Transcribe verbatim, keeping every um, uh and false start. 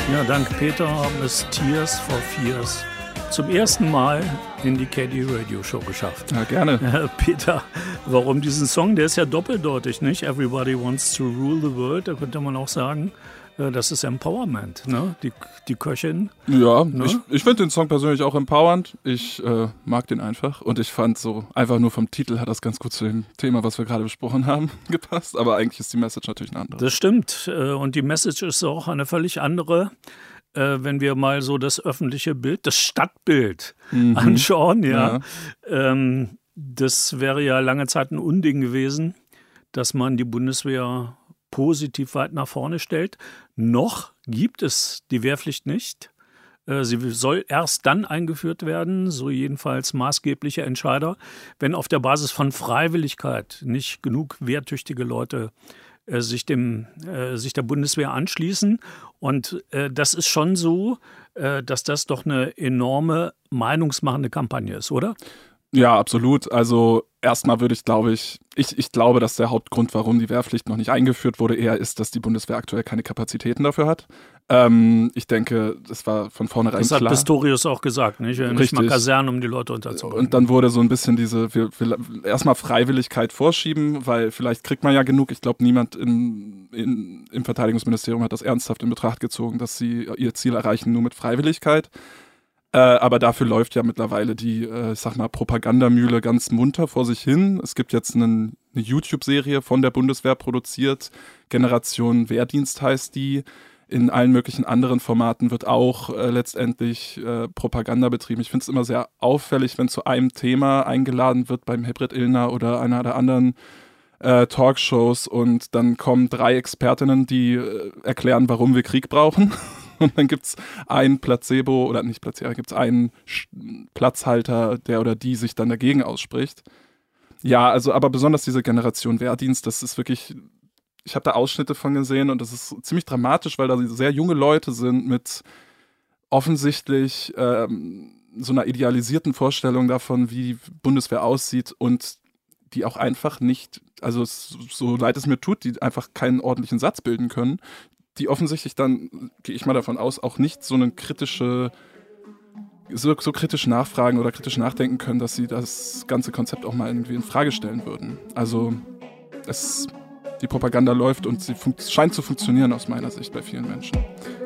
Ja, dank Peter haben es Tears for Fears zum ersten Mal in die K D Radio Show geschafft. Ja, gerne. Äh, Peter, warum diesen Song? Der ist ja doppeldeutig, nicht? Everybody wants to rule the world. Da könnte man auch sagen, äh, das ist Empowerment, ne? Die, die Köchin. Ja, ne? ich, ich finde den Song persönlich auch empowernd. Ich äh, mag den einfach. Und ich fand so, einfach nur vom Titel hat das ganz gut zu dem Thema, was wir gerade besprochen haben, gepasst. Aber eigentlich ist die Message natürlich eine andere. Das stimmt. Äh, und die Message ist auch eine völlig andere. Wenn wir mal so das öffentliche Bild, das Stadtbild mhm. anschauen, ja. ja. Ähm, das wäre ja lange Zeit ein Unding gewesen, dass man die Bundeswehr positiv weit nach vorne stellt. Noch gibt es die Wehrpflicht nicht. Äh, sie soll erst dann eingeführt werden, so jedenfalls maßgebliche Entscheider, wenn auf der Basis von Freiwilligkeit nicht genug wehrtüchtige Leute äh, sich, dem, äh, sich der Bundeswehr anschließen. Und äh, das ist schon so, äh, dass das doch eine enorme meinungsmachende Kampagne ist, oder? Ja, absolut. Also erstmal würde ich, glaube ich, ich, ich glaube, dass der Hauptgrund, warum die Wehrpflicht noch nicht eingeführt wurde, eher ist, dass die Bundeswehr aktuell keine Kapazitäten dafür hat. Ähm, ich denke, das war von vornherein klar. Das hat Pistorius auch gesagt, nicht? Nicht Richtig. mal Kasernen, um die Leute unterzubringen. Und dann wurde so ein bisschen diese, wir, wir erstmal Freiwilligkeit vorschieben, weil vielleicht kriegt man ja genug. Ich glaube, niemand in, in, im Verteidigungsministerium hat das ernsthaft in Betracht gezogen, dass sie ihr Ziel erreichen nur mit Freiwilligkeit. Äh, aber dafür läuft ja mittlerweile die, äh, ich sag mal, Propagandamühle ganz munter vor sich hin. Es gibt jetzt einen, eine YouTube-Serie von der Bundeswehr produziert. Generation Wehrdienst heißt die. In allen möglichen anderen Formaten wird auch äh, letztendlich äh, Propaganda betrieben. Ich finde es immer sehr auffällig, wenn zu einem Thema eingeladen wird beim Hebret Ilner oder einer der anderen äh, Talkshows und dann kommen drei Expertinnen, die äh, erklären, warum wir Krieg brauchen. Und dann gibt es einen Placebo, oder nicht Placebo, gibt es einen Platzhalter, der oder die sich dann dagegen ausspricht. Ja, also aber besonders diese Generation Wehrdienst, das ist wirklich, ich habe da Ausschnitte von gesehen und das ist ziemlich dramatisch, weil da sehr junge Leute sind mit offensichtlich ähm, so einer idealisierten Vorstellung davon, wie die Bundeswehr aussieht und die auch einfach nicht, also so leid es mir tut, die einfach keinen ordentlichen Satz bilden können, die offensichtlich dann, gehe ich mal davon aus, auch nicht so eine kritische, so, so kritisch nachfragen oder kritisch nachdenken können, dass sie das ganze Konzept auch mal irgendwie in Frage stellen würden. Also es, die Propaganda läuft und sie fun- scheint zu funktionieren aus meiner Sicht bei vielen Menschen.